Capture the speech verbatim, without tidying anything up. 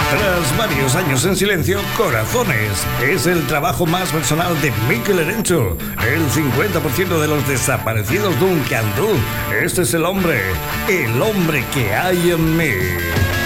Tras varios años en silencio, Corazones es el trabajo más personal de Mikel Erenchun, el cincuenta por ciento de los desaparecidos Duncan Du. Este es el hombre, el hombre que hay en mí.